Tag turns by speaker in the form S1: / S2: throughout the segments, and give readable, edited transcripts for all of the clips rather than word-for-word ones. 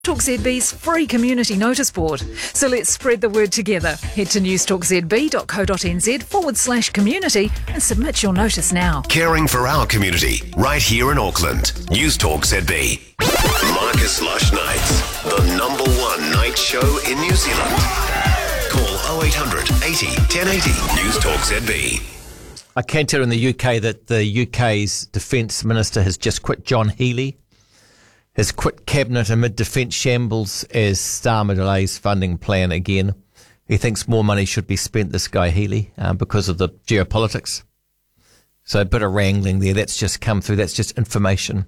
S1: Talk ZB's free community notice board. So let's spread the word together. Head to newstalkzb.co.nz/community and submit your notice now.
S2: Caring for our community, right here in Auckland. Newstalk ZB. Marcus Lush Nights, the #1 night show in New Zealand. Call 0800 80 1080. Newstalk ZB.
S3: I can tell in the UK that the UK's Defence Minister has just quit. John Healey has quit Cabinet amid defence shambles as Starmer delays funding plan again. He thinks more money should be spent, this guy Healey, because of the geopolitics. So a bit of wrangling there. That's just come through. That's just information.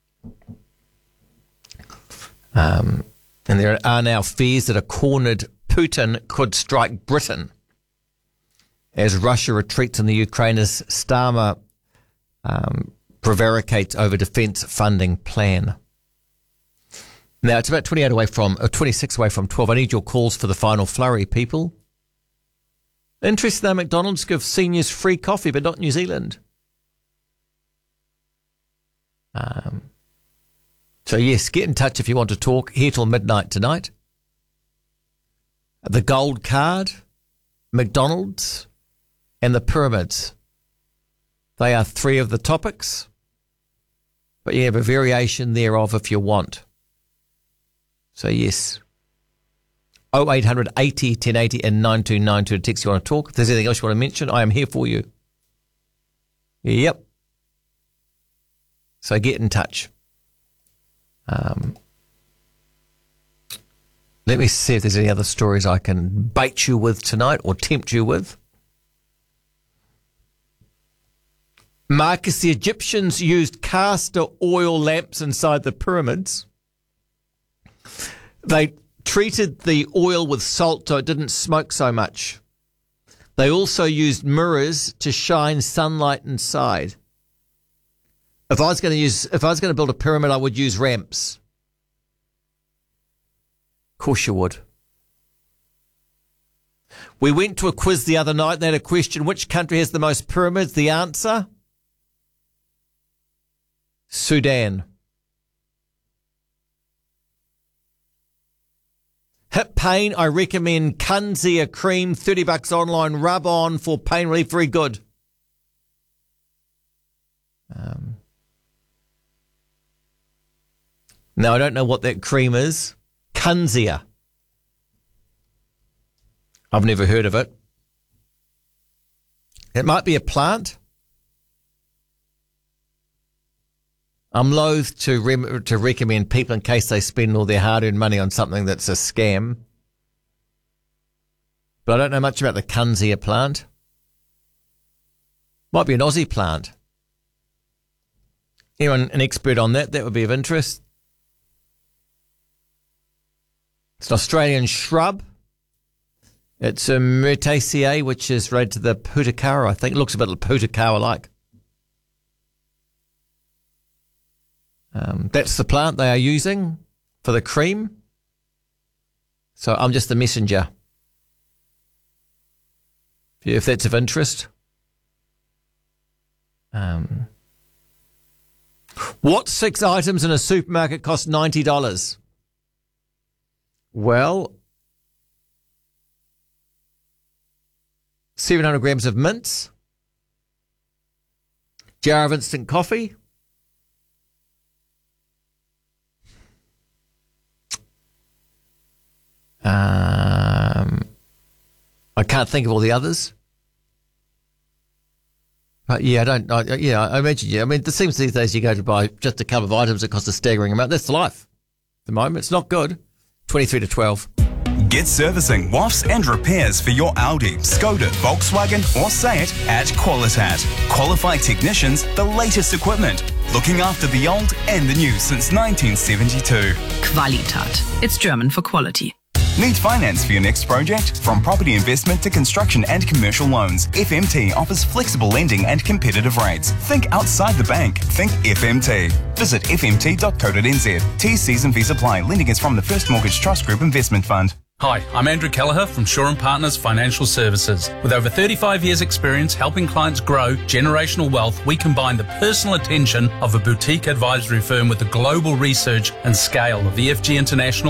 S3: And there are now fears that a cornered Putin could strike Britain as Russia retreats in the Ukraine as Starmer prevaricates over defence funding plan. Now, it's about 26 away from 12. I need your calls for the final flurry, people. Interesting though, McDonald's give seniors free coffee, but not New Zealand. So, yes, get in touch if you want to talk. Here till midnight tonight. The Gold Card, McDonald's, and the Pyramids. They are three of the topics, but you have a variation thereof if you want. So, yes, 0800 80 1080 and 9292 to text you want to talk. If there's anything else you want to mention, I am here for you. Yep. So get in touch. Let me see if there's any other stories I can bait you with tonight or tempt you with. Marcus, the Egyptians used castor oil lamps inside the pyramids. They treated the oil with salt so it didn't smoke so much. They also used mirrors to shine sunlight inside. If I was going to build a pyramid, I would use ramps. Of course you would. We went to a quiz the other night and they had a question, which country has the most pyramids? The answer? Sudan. Hip pain, I recommend Kunzia cream, $30 online, rub on for pain relief, very good. Now, I don't know what that cream is. Kunzia. I've never heard of it. It might be a plant. I'm loath to recommend people in case they spend all their hard-earned money on something that's a scam. But I don't know much about the Kunzia plant. Might be an Aussie plant. Anyone an expert on that? That would be of interest. It's an Australian shrub. It's a Myrtaceae, which is related to the Putakawa, I think. It looks a bit like Putakawa-like. That's the plant they are using for the cream. So I'm just the messenger. If that's of interest. What 6 items in a supermarket cost $90? Well, 700 grams of mince, jar of instant coffee, I can't think of all the others. But yeah, I imagine, yeah. I mean, it seems these days you go to buy just a couple of items that cost a staggering amount. That's life at the moment. It's not good. 23 to 12.
S4: Get servicing, wafts and repairs for your Audi, Skoda, Volkswagen or Seat at Qualitat. Qualified technicians, the latest equipment. Looking after the old and the new since 1972.
S5: Qualitat. It's German for quality.
S4: Need finance for your next project? From property investment to construction and commercial loans, FMT offers flexible lending and competitive rates. Think outside the bank. Think FMT. Visit fmt.co.nz. T's, C's and V's apply. Lending is from the First Mortgage Trust Group Investment Fund.
S6: Hi, I'm Andrew Kelleher from Shaw & Partners Financial Services. With over 35 years' experience helping clients grow generational wealth, we combine the personal attention of a boutique advisory firm with the global research and scale of EFG International